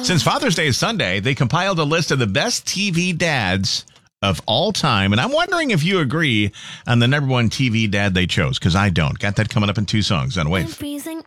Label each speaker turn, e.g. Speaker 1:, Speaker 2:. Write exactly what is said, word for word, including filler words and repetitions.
Speaker 1: Since Father's Day is Sunday, they compiled a list of the best T V dads of all time. And I'm wondering if you agree on the number one T V dad they chose, because I don't. Got that coming up in two songs on Wave.